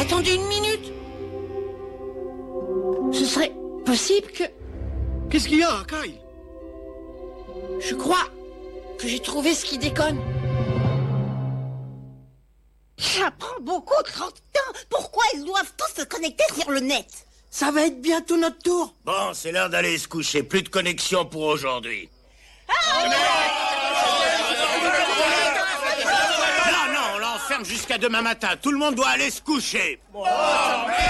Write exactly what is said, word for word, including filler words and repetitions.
Attendez une minute. Ce serait possible que... Qu'est-ce qu'il y a, Kyle? Je crois que j'ai trouvé ce qui déconne. Ça prend beaucoup trop de temps. Pourquoi ils doivent tous se connecter sur le net? Ça va être bientôt notre tour. Bon, c'est l'heure d'aller se coucher. Plus de connexion pour aujourd'hui. Ah, non, non, on l'enferme jusqu'à demain matin. Tout le monde doit aller se coucher.